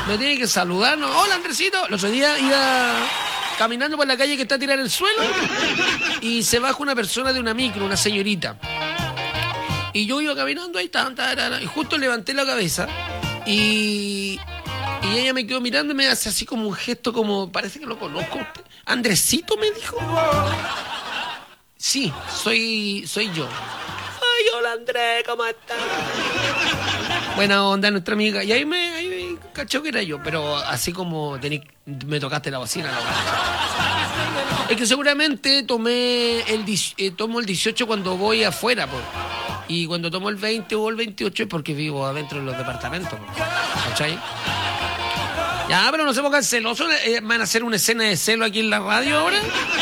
Me tiene que saludar, ¿no? Hola, Andresito. El otro día iba caminando por la calle que está tirada en el suelo y se baja una persona de una micro, una señorita. Y yo iba caminando ahí, y justo levanté la cabeza y ella me quedó mirando y me hace así como un gesto como, parece que lo conozco. ¿Andresito me dijo? Sí, soy yo. Ay, hola Andrés, ¿cómo estás? Buena onda, nuestra amiga. Y ahí me cachó que era yo, pero así como me tocaste la bocina. Es que seguramente tomo el 18 cuando voy afuera, po. Y cuando tomo el 20 o el 28 es porque vivo adentro de los departamentos, po. ¿Cachai? Ya, pero no se pongan celosos. ¿Van a hacer una escena de celo aquí en la radio ahora?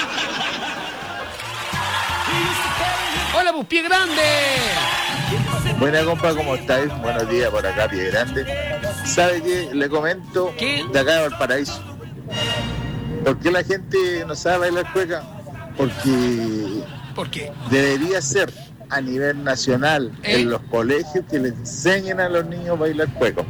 ¡Hola, pues, Pie Grande! Buena, compa, ¿cómo estáis? Buenos días por acá, Pie Grande. ¿Sabe qué? Le comento. ¿Qué? De acá de Valparaíso. ¿Por qué la gente no sabe bailar cueca? Porque... ¿Por qué? Debería ser a nivel nacional en los colegios que les enseñen a los niños a bailar cueco.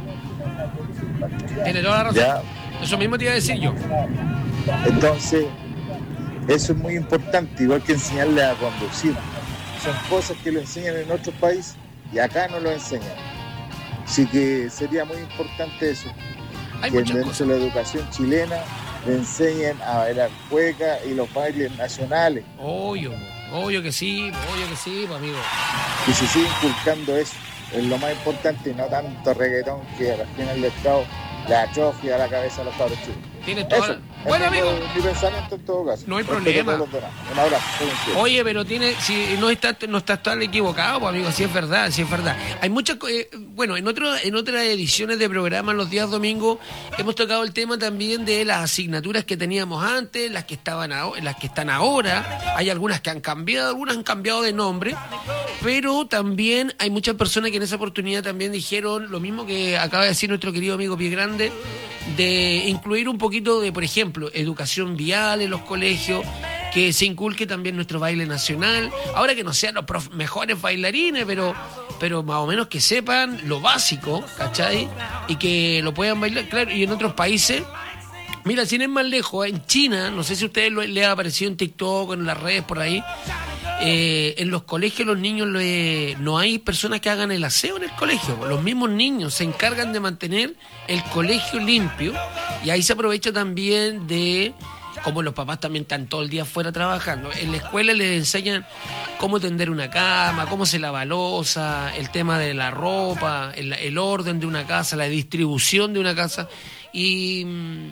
Tiene toda la razón. ¿Ya? Eso mismo te iba a decir yo. Entonces, eso es muy importante, igual que enseñarle a conducir. Son cosas que lo enseñan en otros países y acá no lo enseñan. Así que sería muy importante eso. Hay que muchas dentro cosas. de la educación chilena le enseñen a bailar cueca y los bailes nacionales. Obvio que sí, pues, amigo. Y se sigue inculcando eso. Es lo más importante y no tanto reggaetón que al final del cabo le atrofia a la cabeza a los cabros chicos. Tienes toda Eso, bueno, amigo. Mi pensamiento en todo caso. No hay Respeto problema. a todos los demás. Un abrazo. Oye, pero si no estás tan equivocado, pues, amigo, sí es verdad. Hay muchas bueno, en otras ediciones de programa los días domingos hemos tocado el tema también de las asignaturas que teníamos antes, las que están ahora. Hay algunas que han cambiado, algunas han cambiado de nombre, pero también hay muchas personas que en esa oportunidad también dijeron lo mismo que acaba de decir nuestro querido amigo Pie Grande, de incluir un poquito de, por ejemplo, educación vial en los colegios, que se inculque también nuestro baile nacional. Ahora que no sean los mejores bailarines, pero más o menos que sepan lo básico, ¿cachai? Y que lo puedan bailar, claro. Y en otros países, mira, sin ir más lejos, en China, no sé si a ustedes les ha aparecido en TikTok o en las redes por ahí, en los colegios los niños no hay personas que hagan el aseo en el colegio. Los mismos niños se encargan de mantener el colegio limpio y ahí se aprovecha también de, como los papás también están todo el día afuera trabajando, en la escuela les enseñan cómo tender una cama, cómo se lava loza, el tema de la ropa, el orden de una casa, la distribución de una casa y...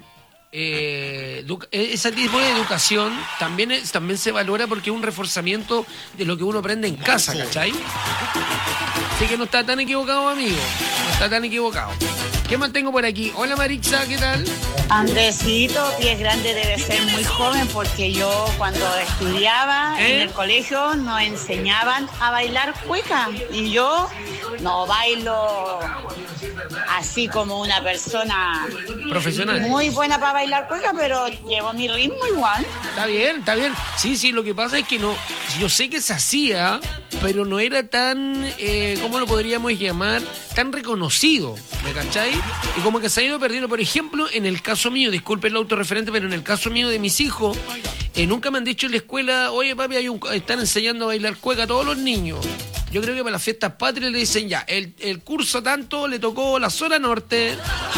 ese tipo de educación también se valora porque es un reforzamiento de lo que uno aprende en casa, ¿cachai? Así que no está tan equivocado, amigo. No está tan equivocado. ¿Qué más tengo por aquí? Hola, Marixa, ¿qué tal? Andresito, Pie Grande debe ser muy joven porque yo cuando estudiaba en el colegio nos enseñaban a bailar cueca y yo no bailo así como una persona profesional, muy buena para bailar cueca, pero llevo mi ritmo igual. Está bien. Sí, lo que pasa es que no, yo sé que se hacía, pero no era tan, ¿cómo lo podríamos llamar? Tan reconocido, ¿me cachai? Y como que se ha ido perdiendo. Por ejemplo, en el caso mío, disculpe el autorreferente, pero en el caso mío de mis hijos, nunca me han dicho en la escuela, oye papi, están enseñando a bailar cueca a todos los niños. Yo creo que para las fiestas patrias le dicen ya, el curso tanto le tocó la zona norte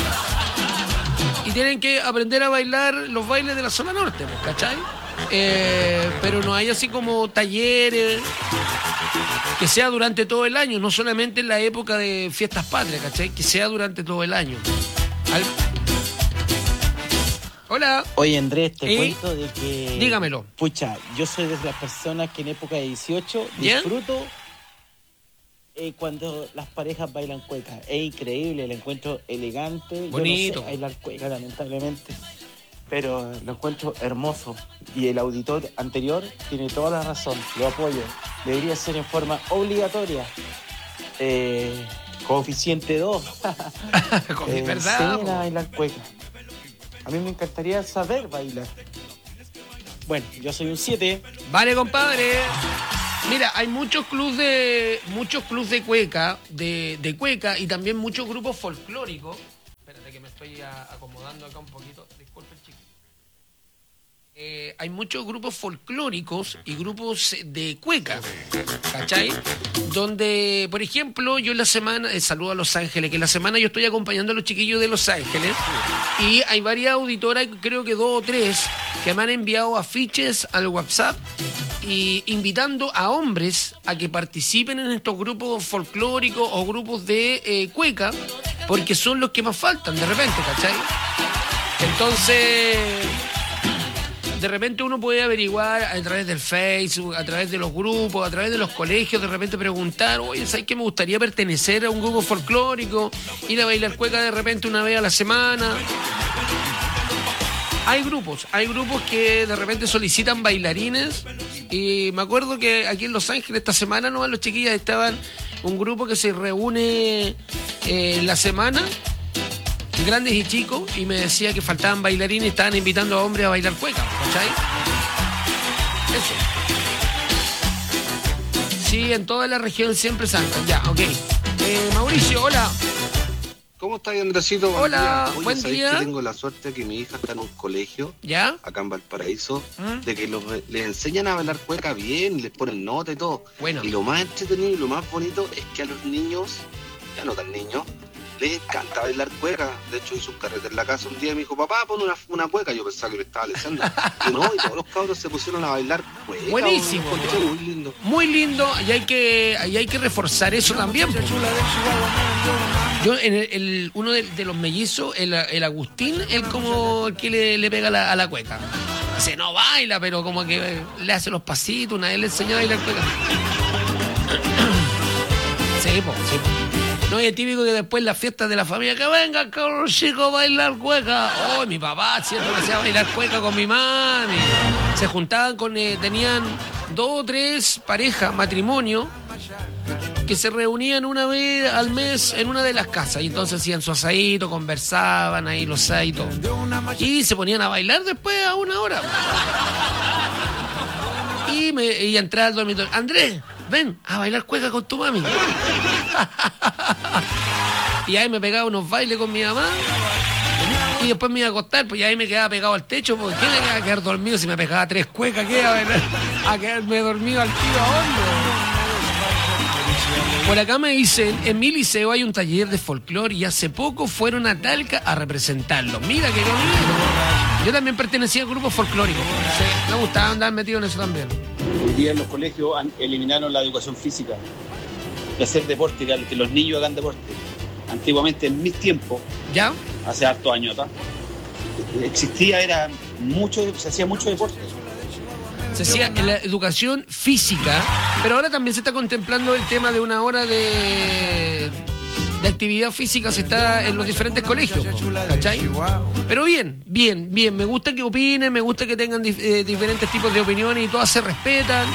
y tienen que aprender a bailar los bailes de la zona norte, ¿cachai? Pero no hay así como talleres que sea durante todo el año, no solamente en la época de fiestas patrias, ¿cachai? Que sea durante todo el año. Hola. Oye, Andrés, te cuento de que... Dígamelo. Pucha, yo soy de las personas que en época de 18 disfruto cuando las parejas bailan cueca. Es increíble, lo encuentro elegante. Bonito. Yo no sé bailar cueca, lamentablemente, pero lo encuentro hermoso. Y el auditor anterior tiene toda la razón, lo apoyo. Debería ser en forma obligatoria. Coeficiente 2. ¿Verdad? Enseñen a bailar cueca. A mí me encantaría saber bailar. Bueno, yo soy un 7. Vale, compadre. Mira, hay muchos clubs de cueca, de cueca y también muchos grupos folclóricos Espérate que me estoy acomodando acá un poquito. Disculpen, chicos. Hay muchos grupos folclóricos y grupos de cueca, ¿cachai? Donde, por ejemplo, yo en la semana, saludo a Los Ángeles, que en la semana yo estoy acompañando a los chiquillos de Los Ángeles y hay varias auditoras, creo que 2 o 3, que me han enviado afiches al WhatsApp y invitando a hombres a que participen en estos grupos folclóricos o grupos de cueca, porque son los que más faltan de repente, ¿cachai? Entonces, de repente uno puede averiguar a través del Facebook, a través de los grupos, a través de los colegios, de repente preguntar, oye, ¿sabes qué? Me gustaría pertenecer a un grupo folclórico, ir a bailar cueca de repente una vez a la semana. Hay grupos que de repente solicitan bailarines y me acuerdo que aquí en Los Ángeles esta semana nomás los chiquillas estaban un grupo que se reúne la semana, grandes y chicos, y me decía que faltaban bailarines y estaban invitando a hombres a bailar cueca, ¿cachai? Eso. Sí, en toda la región siempre saltan, ya, ok. Mauricio, hola. ¿Cómo estás, Andresito? Hola, Oye, buen día. Que tengo la suerte que mi hija está en un colegio, ¿ya? Acá en Valparaíso, de que les enseñan a bailar cueca bien, les ponen nota y todo. Bueno. Y lo más entretenido y lo más bonito es que a los niños, ya no tan niños, les encanta bailar cueca. De hecho, hice un carrete en la casa un día y me dijo, papá, pon una cueca. Yo pensaba que me estaba leyendo. Y no, y todos los cabros se pusieron a bailar cueca. Buenísimo. Muy lindo. Muy lindo, y hay que reforzar eso también. Yo, uno de los mellizos, el Agustín, él como el que le pega a la cueca. O sea, no baila, pero como que le hace los pasitos. Una vez le enseñó a bailar cueca. Sí, po. No, y es típico que después en las fiestas de la familia, que venga cabrón chico a bailar cueca. Oh, mi papá siempre me hacía bailar cueca con mi mami. Se juntaban tenían 2 o 3 parejas, matrimonio, que se reunían una vez al mes en una de las casas. Y entonces hacían su asadito, conversaban ahí los asaditos. Y se ponían a bailar después a 1 hora. Y entraba al dormitorio. Andrés, ven a bailar cueca con tu mami. Y ahí me pegaba unos bailes con mi mamá. Y después me iba a acostar, pues ya ahí me quedaba pegado al techo, porque ¿qué me quedaba a quedar dormido si me pegaba 3 cuecas? ¿Qué iba a bailar? A quedarme dormido al tiro a hondo. Por acá me dicen, en mi liceo hay un taller de folclore y hace poco fueron a Talca a representarlo. Mira qué bonito. Yo también pertenecía a grupos folclóricos. Sí, me gustaba andar metido en eso también. Hoy día en los colegios eliminaron la educación física, de hacer deporte, que los niños hagan deporte. Antiguamente, en mis tiempos, ¿ya? Hace hartos años atrás, se hacía mucho deporte. Se hacía en la educación física, pero ahora también se está contemplando el tema de 1 hora de actividad física, se está en los diferentes colegios, ¿cachai? Pero bien, me gusta que opinen, me gusta que tengan diferentes tipos de opiniones y todas se respetan.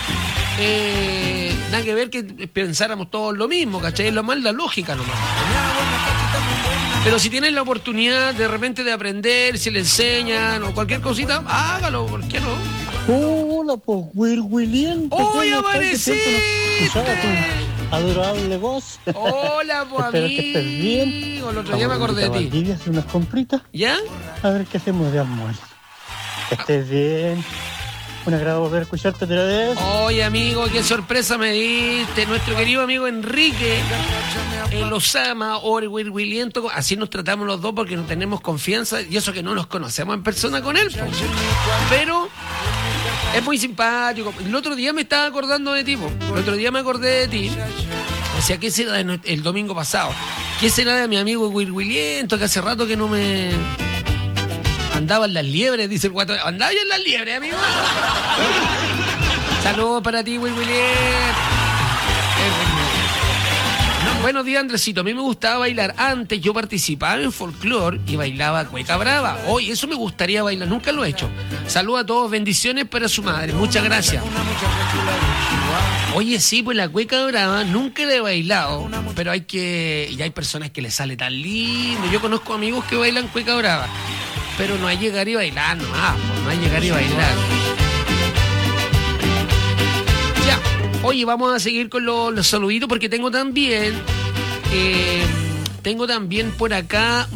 Nada que ver que pensáramos todos lo mismo, ¿cachai? Es lo más la lógica nomás. Pero si tienen la oportunidad de repente de aprender, si le enseñan o cualquier cosita, hágalo, ¿por qué no? Hola, pues, William. ¡Hoy amaneciste! Tu adorable voz. Hola, pues, espero que estés bien. El otro día me acordé de ti. Hacer unas compritas. ¿Ya? A ver qué hacemos de almuerzo. Que estés bien. Un agrado volver a escucharte otra vez. Oye, amigo, qué sorpresa me diste. Nuestro querido amigo Enrique los ama, William, así nos tratamos los dos porque no tenemos confianza y eso que no nos conocemos en persona con él. Pero es muy simpático. El otro día me estaba acordando de ti, el otro día me acordé de ti. Decía, ¿qué será el domingo pasado? ¿Qué será de mi amigo William, que hace rato que no me... Andaba en las liebres, dice el guato. Andaba yo en las liebres, amigo. Saludos para ti, William. Buenos días, Andresito. A mí me gustaba bailar. Antes yo participaba en folclore y bailaba cueca brava. Hoy eso me gustaría bailar. Nunca lo he hecho. Saludos a todos. Bendiciones para su madre. Muchas gracias. Oye, sí, pues la cueca brava nunca la he bailado. Pero y hay personas que les sale tan lindo. Yo conozco amigos que bailan cueca brava. Pero no hay llegar y bailar nomás, no hay llegar y bailar. Ya, oye, vamos a seguir con los saluditos porque tengo también por acá